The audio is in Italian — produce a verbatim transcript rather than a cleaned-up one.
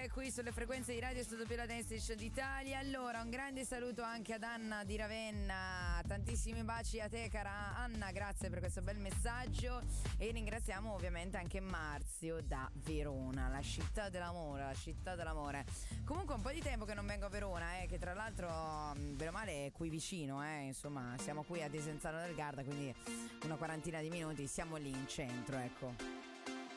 due qui sulle frequenze di Radio Studio La Dance Station d'Italia. Allora, un grande saluto anche ad Anna di Ravenna, tantissimi baci a te cara Anna, grazie per questo bel messaggio e ringraziamo ovviamente anche Marzio da Verona, la città dell'amore, la città dell'amore. Comunque un po' di tempo che non vengo a Verona, eh, che tra l'altro bene o male è qui vicino, eh, insomma siamo qui a Desenzano del Garda, quindi una quarantina di minuti siamo lì in centro, ecco.